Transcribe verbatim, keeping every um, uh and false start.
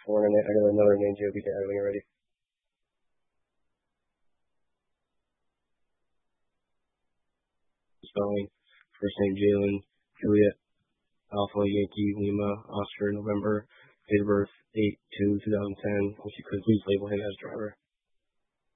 four, and I got another name, Joe, if you when you're ready. Spelling, first name Jalen, Juliet, Alpha, Yankee, Lima, Oscar, November, date of birth, eight two two thousand ten. If you could please label him as driver.